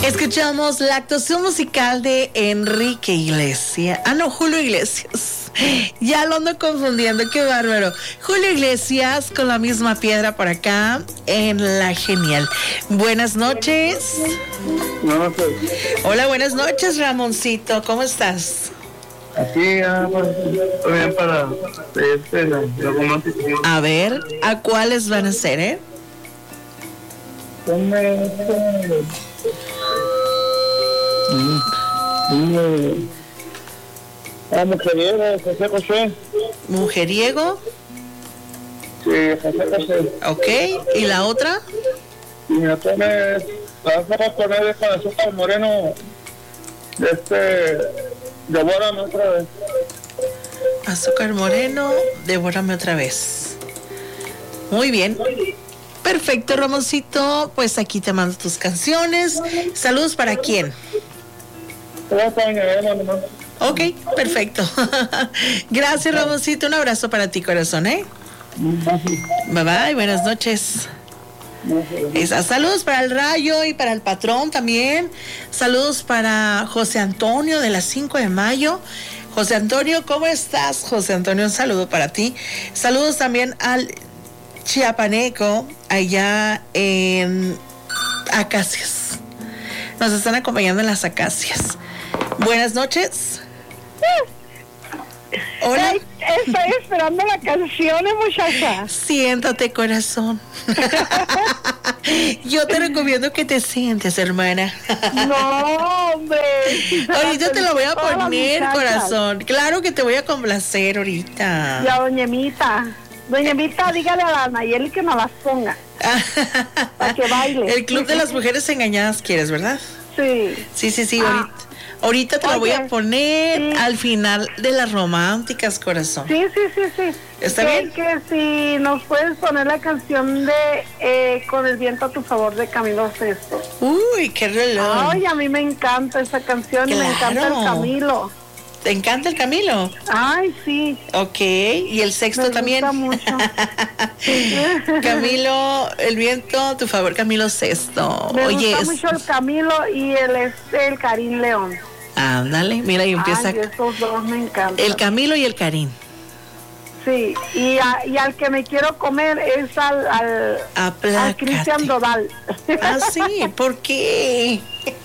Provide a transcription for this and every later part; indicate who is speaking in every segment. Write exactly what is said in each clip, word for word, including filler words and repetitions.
Speaker 1: Escuchamos la actuación musical de Enrique Iglesias. Ah, no, Julio Iglesias. Ya lo ando confundiendo, qué bárbaro. Julio Iglesias con La Misma Piedra por acá en La Genial. Buenas noches.
Speaker 2: No, pues,
Speaker 1: Hola, buenas noches, Ramoncito. ¿Cómo estás?
Speaker 2: aquí ya, pues, estoy bien para este, la, la romántica.
Speaker 1: A ver, ¿a cuáles van a ser, eh?
Speaker 2: Ponme este. Ah, mujeriego, José José.
Speaker 1: Mujeriego,
Speaker 2: Sí, José José.
Speaker 1: ok. ¿Y la otra?
Speaker 2: Y me pones, vas a poner esa azúcar moreno, de este, devórame otra vez.
Speaker 1: Azúcar Moreno, devórame otra vez. Muy bien. Perfecto, Ramoncito. Pues aquí te mando tus canciones. Saludos para quién.
Speaker 2: Te voy a poner nomás.
Speaker 1: Ok, perfecto. Gracias, Ramoncito. Un abrazo para ti, corazón, ¿eh? Bye bye, buenas noches. Esa, saludos para el Rayo y para el patrón también. Saludos para José Antonio de las cinco de mayo. José Antonio, ¿cómo estás? José Antonio, un saludo para ti. Saludos también al Chiapaneco allá en Acacias. Nos están acompañando en las Acacias. Buenas noches. Hola.
Speaker 3: Ay, estoy esperando la canción, muchacha.
Speaker 1: Siéntate, corazón. Yo te recomiendo que te sientes, hermana.
Speaker 3: No, hombre.
Speaker 1: Ahorita te lo voy a
Speaker 3: Todas las
Speaker 1: poner,
Speaker 3: muchachas.
Speaker 1: corazón. Claro que te voy a complacer ahorita.
Speaker 3: Ya, doña Emita. Doña Emita, dígale a la Nayeli que nos las ponga. Para que baile.
Speaker 1: El Club de las Mujeres Engañadas quieres, ¿verdad?
Speaker 3: Sí.
Speaker 1: Sí, sí, sí.
Speaker 3: Ah.
Speaker 1: Ahorita, ahorita te lo voy a
Speaker 3: Oye,
Speaker 1: poner
Speaker 3: sí.
Speaker 1: al final de las románticas, corazón.
Speaker 3: Sí, sí, sí, sí.
Speaker 1: ¿Está
Speaker 3: que,
Speaker 1: bien?
Speaker 3: Que si nos puedes poner la canción de eh, Con el viento a tu favor de Camilo Sesto.
Speaker 1: Uy, qué reloj.
Speaker 3: Ay, a mí me encanta esa canción y me encanta el
Speaker 1: Claro.
Speaker 3: Camilo.
Speaker 1: ¿Te encanta el Camilo?
Speaker 3: Ay, sí.
Speaker 1: Ok, y el sexto
Speaker 3: Me
Speaker 1: también.
Speaker 3: gusta mucho.
Speaker 1: Camilo, el viento, tu favor, Camilo Sexto.
Speaker 3: Me
Speaker 1: Oye,
Speaker 3: gusta
Speaker 1: es-
Speaker 3: mucho el Camilo y el este, el Karim León.
Speaker 1: ándale, mira, y empieza
Speaker 3: Ay, esos dos me encantan.
Speaker 1: el Camilo y el Karim.
Speaker 3: Sí, y, a- y al que me quiero comer es al, al,
Speaker 1: Aplácate.
Speaker 3: al Cristian Dodal.
Speaker 1: Ah, sí, ¿por qué?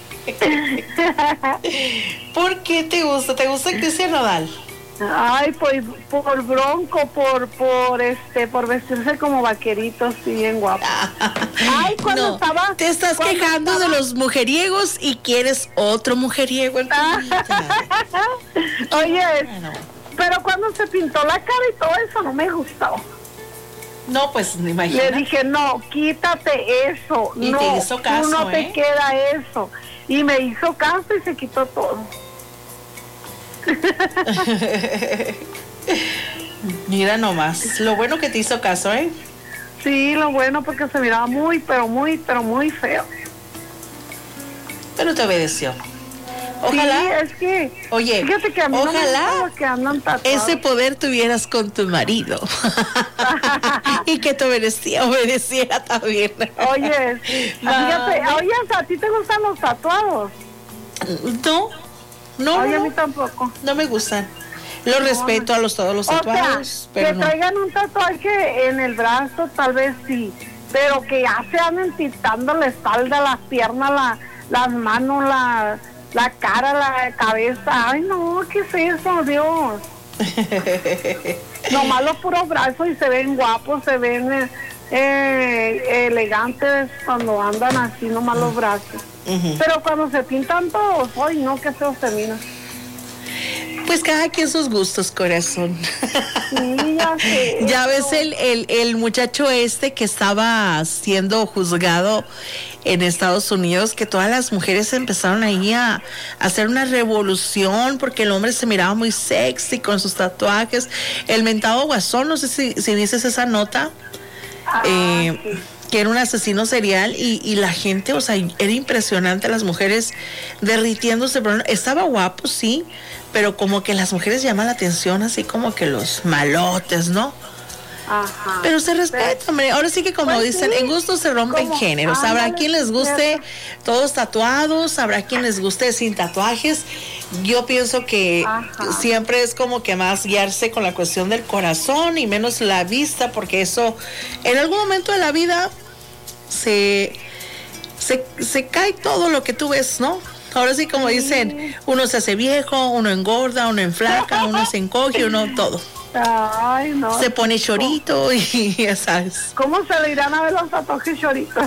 Speaker 1: ¿Por qué te gusta? ¿Te gusta Cristian Nodal?
Speaker 3: Ay, pues por bronco, por por este, por vestirse como vaqueritos, sí, bien guapo. Ay, cuando
Speaker 1: No,
Speaker 3: estaba...
Speaker 1: te estás
Speaker 3: cuando
Speaker 1: quejando
Speaker 3: estaba-
Speaker 1: de los mujeriegos y quieres otro mujeriego en tu vida.
Speaker 3: Oye,
Speaker 1: Bueno.
Speaker 3: pero cuando se pintó la cara y todo eso no me gustó.
Speaker 1: No, pues me
Speaker 3: Le
Speaker 1: imagino.
Speaker 3: dije, no, quítate eso.
Speaker 1: Y
Speaker 3: no,
Speaker 1: te hizo caso,
Speaker 3: tú no te
Speaker 1: ¿eh?
Speaker 3: queda eso. Y me hizo caso y se quitó todo.
Speaker 1: Mira nomás, lo bueno que te hizo caso, ¿eh?
Speaker 3: Sí, lo bueno porque se miraba muy, pero muy, pero muy feo.
Speaker 1: Pero te obedeció. Ojalá,
Speaker 3: Sí, es que,
Speaker 1: oye,
Speaker 3: fíjate que a mí no me
Speaker 1: ojalá
Speaker 3: gustan los que andan tatuados.
Speaker 1: ese poder tuvieras con tu marido y que te obedecía, obedeciera también.
Speaker 3: Oye, fíjate,
Speaker 1: Mami.
Speaker 3: oye, ¿a ti te gustan los tatuados?
Speaker 1: No, no,
Speaker 3: Oye, a mí
Speaker 1: no,
Speaker 3: tampoco.
Speaker 1: no me gustan. Lo respeto a los todos los
Speaker 3: O sea,
Speaker 1: tatuados,
Speaker 3: que
Speaker 1: pero no.
Speaker 3: traigan un tatuaje en el brazo, tal vez sí, pero que ya se anden pintando la espalda, las piernas, la, las manos, la, la cara, la cabeza. Ay, no, ¿qué es eso, Dios? Nomás los puros brazos y se ven guapos, se ven eh, eh, elegantes cuando andan así, nomás los brazos.
Speaker 1: Ujú.
Speaker 3: Pero cuando se pintan todos, ay, no, qué feo se mira.
Speaker 1: Pues cada quien sus gustos, corazón.
Speaker 3: Sí, ya sé.
Speaker 1: Ya ves el, el, el muchacho este que estaba siendo juzgado en Estados Unidos, que todas las mujeres empezaron ahí a, a hacer una revolución porque el hombre se miraba muy sexy con sus tatuajes. El mentado guasón, no sé si, si dices esa nota,
Speaker 3: Ah,
Speaker 1: eh,
Speaker 3: sí.
Speaker 1: que era un asesino serial y, y la gente, o sea, era impresionante, las mujeres derritiéndose, pero no- estaba guapo, sí, pero como que las mujeres llaman la atención, así como que los malotes, ¿no?
Speaker 3: Ajá.
Speaker 1: Pero se respeta, hombre. Ahora sí que como
Speaker 3: Pues
Speaker 1: dicen,
Speaker 3: sí,
Speaker 1: en gusto se rompen
Speaker 3: como-
Speaker 1: géneros. Habrá
Speaker 3: ándale,
Speaker 1: quien les guste
Speaker 3: cierto.
Speaker 1: todos tatuados, habrá quien les guste sin tatuajes. Yo pienso que
Speaker 3: Ajá.
Speaker 1: siempre es como que más guiarse con la cuestión del corazón y menos la vista, porque eso en algún momento de la vida se, se, se cae todo lo que tú ves, ¿no? Ahora sí, como dicen, uno se hace viejo, uno engorda, uno enflaca, uno se encoge, uno todo.
Speaker 3: Ay, no.
Speaker 1: Se pone chorito y ya sabes,
Speaker 3: ¿Cómo se le irán a ver los tatuajes choritos?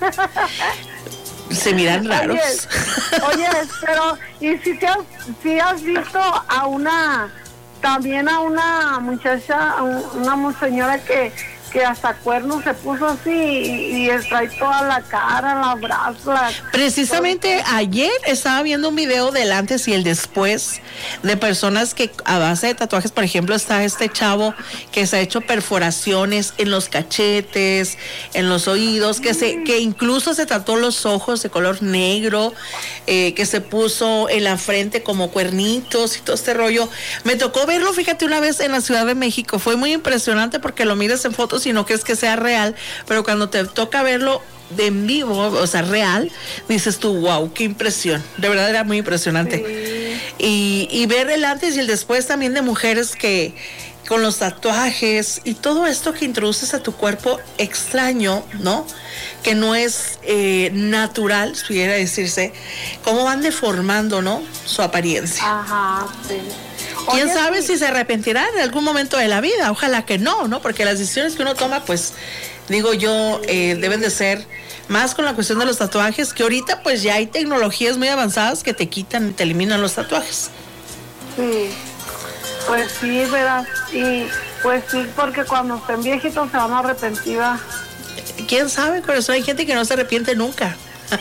Speaker 1: se miran raros.
Speaker 3: Oye, oye, pero, ¿y si, te has, si has visto a una, también a una muchacha, a un- una mu- señora que, que hasta cuernos se puso así y, y trae toda la cara, los brazos, la-
Speaker 1: Precisamente ayer estaba viendo un video del antes y el después de personas que a base de tatuajes, por ejemplo, está este chavo que se ha hecho perforaciones en los cachetes, en los oídos, que se, que incluso se tatuó los ojos de color negro, eh, que se puso en la frente como cuernitos y todo este rollo. Me tocó verlo, fíjate, una vez en la Ciudad de México. Fue muy impresionante porque lo miras en fotos y no crees que sea real, pero cuando te toca verlo de en vivo, o sea, real, dices tú, wow, qué impresión. De verdad era muy impresionante.
Speaker 3: Sí.
Speaker 1: Y, y ver el antes y el después también de mujeres que con los tatuajes y todo esto que introduces a tu cuerpo extraño, ¿no? Que no es eh, natural, si pudiera decirse, cómo van deformando, ¿no? Su apariencia.
Speaker 3: Ajá, sí.
Speaker 1: ¿Quién
Speaker 3: Oye,
Speaker 1: sabe
Speaker 3: sí.
Speaker 1: si se arrepentirá en algún momento de la vida? Ojalá que no, ¿no? Porque las decisiones que uno toma, pues, digo yo, eh, deben de ser más con la cuestión de los tatuajes, que ahorita pues ya hay tecnologías muy avanzadas que te quitan y te eliminan los tatuajes.
Speaker 3: Sí, pues sí, verás, y pues sí, porque cuando estén viejitos se van a arrepentir. ¿Va?
Speaker 1: ¿Quién sabe, corazón? Hay gente que no se arrepiente nunca.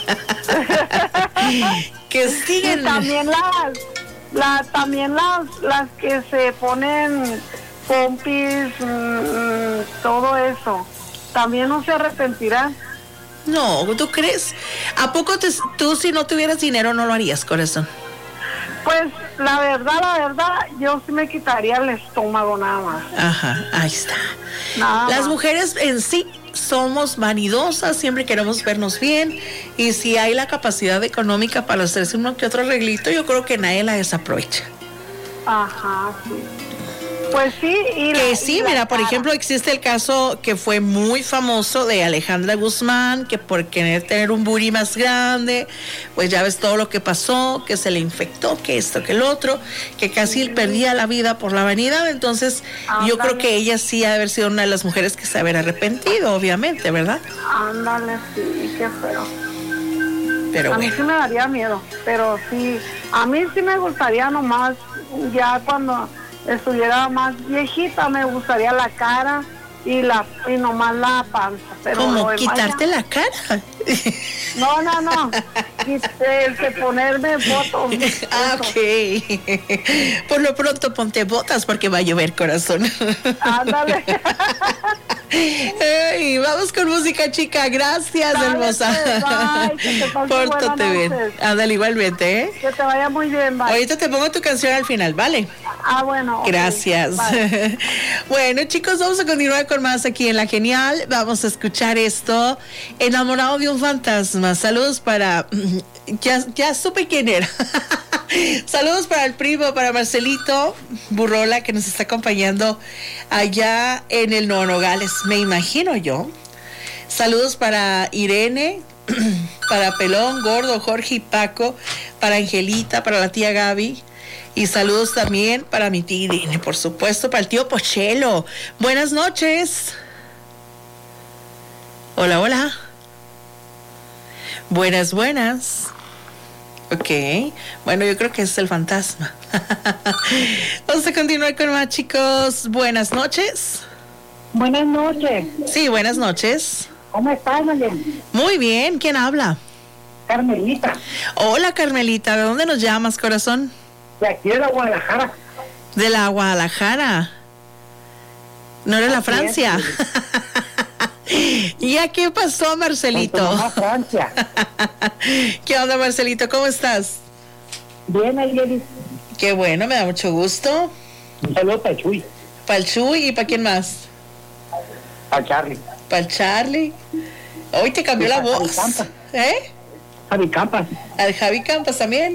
Speaker 1: Que
Speaker 3: Y
Speaker 1: siguen.
Speaker 3: también las, la, también las, las que se ponen pompis, mm, todo eso, también no se arrepentirán.
Speaker 1: No, ¿tú crees? ¿A poco te- tú si no tuvieras dinero no lo harías, corazón?
Speaker 3: Pues la verdad, la verdad, yo sí me quitaría el estómago nada más.
Speaker 1: Ajá, ahí está.
Speaker 3: Nada
Speaker 1: Las
Speaker 3: más.
Speaker 1: mujeres en sí somos vanidosas, siempre queremos vernos bien y si hay la capacidad económica para hacerse uno que otro arreglito, yo creo que nadie la desaprovecha.
Speaker 3: Ajá, sí. Pues sí, y
Speaker 1: Que
Speaker 3: la-
Speaker 1: sí,
Speaker 3: y la
Speaker 1: mira, por
Speaker 3: cara.
Speaker 1: ejemplo, existe el caso que fue muy famoso de Alejandra Guzmán, que por querer tener un booty más grande, pues ya ves todo lo que pasó, que se le infectó, que esto, que el otro, que casi perdía la vida por la vanidad. Entonces, yo creo
Speaker 3: Ándale.
Speaker 1: que ella sí ha de haber sido una de las mujeres que se ha de haber arrepentido, obviamente, ¿verdad?
Speaker 3: Ándale, sí, qué feo.
Speaker 1: Pero
Speaker 3: A mí
Speaker 1: bueno.
Speaker 3: sí me daría miedo, pero sí, a mí sí me gustaría nomás, ya cuando estuviera más viejita, me gustaría la cara y la y nomás la panza. Pero
Speaker 1: ¿Cómo?
Speaker 3: lo demás
Speaker 1: ¿Quitarte
Speaker 3: ya-
Speaker 1: la cara?
Speaker 3: No, no, no, quité el que ponerme fotos.
Speaker 1: Ah, ok. Por lo pronto ponte botas porque va a llover, corazón.
Speaker 3: Ándale.
Speaker 1: Ey, vamos con música, chica. Gracias,
Speaker 3: Dale,
Speaker 1: hermosa.
Speaker 3: pues, bye, que te pase
Speaker 1: Pórtate
Speaker 3: buenas
Speaker 1: bien.
Speaker 3: noches.
Speaker 1: Ándale, igualmente, ¿eh?
Speaker 3: Que te vaya muy bien, bye.
Speaker 1: Ahorita te pongo tu canción al final, ¿vale?
Speaker 3: Ah, bueno. ok,
Speaker 1: Gracias.
Speaker 3: bye.
Speaker 1: Bueno, chicos, vamos a continuar con más aquí en La Genial. Vamos a escuchar esto. Enamorado de un fantasma. Saludos para... Ya, ya supe quién era. Saludos para el primo, para Marcelito Burrola, que nos está acompañando allá en el Nuevo Nogales, me imagino yo. Saludos para Irene, para Pelón, Gordo, Jorge y Paco, para Angelita, para la tía Gaby. Y saludos también para mi tía Irene, por supuesto, para el tío Pochelo. Buenas noches. Hola, hola. Buenas, buenas. Ok, bueno, yo creo que es el fantasma. Vamos a continuar con más, chicos. Buenas noches.
Speaker 4: Buenas noches.
Speaker 1: Sí, buenas noches.
Speaker 4: ¿Cómo estás, Marlene?
Speaker 1: Muy bien, ¿quién habla?
Speaker 4: Carmelita,
Speaker 1: Hola, Carmelita, ¿de dónde nos llamas, corazón?
Speaker 4: de aquí de la Guadalajara.
Speaker 1: De la Guadalajara. ¿No era la
Speaker 4: Así es,
Speaker 1: Francia? ¿Ya qué pasó,
Speaker 4: Con tu
Speaker 1: Marcelito?
Speaker 4: mamá, Francia.
Speaker 1: ¿Qué onda, Marcelito? ¿Cómo estás?
Speaker 4: Bien, Ayeli.
Speaker 1: Qué bueno, me da mucho gusto.
Speaker 4: Un saludo para Chuy.
Speaker 1: Para el Chuy y para quién más.
Speaker 4: A Charlie.
Speaker 1: Para el Charlie. Hoy te cambió
Speaker 4: Y
Speaker 1: la
Speaker 4: para Javi
Speaker 1: voz.
Speaker 4: Campas.
Speaker 1: ¿Eh?
Speaker 4: Javi Campas.
Speaker 1: Al Javi Campas también.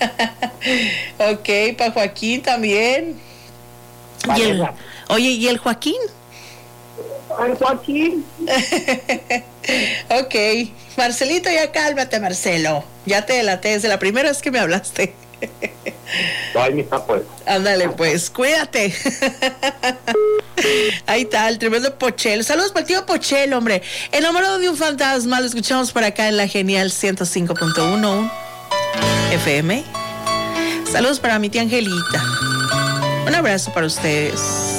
Speaker 1: Ok, para Joaquín también. Y el-
Speaker 4: Vanessa.
Speaker 1: oye, ¿y el Joaquín?
Speaker 4: Ay, Joaquín.
Speaker 1: Ok, Marcelito, ya cálmate, Marcelo. Ya te delaté desde la primera vez que me hablaste.
Speaker 4: Ay, mi hija, pues.
Speaker 1: Ándale, pues, cuídate. Ahí está, el tremendo Pochelo. Saludos para el tío Pochelo, hombre. Enamorado de un fantasma, lo escuchamos por acá en la genial ciento cinco punto uno F M. Saludos para mi tía Angelita. Un abrazo para ustedes.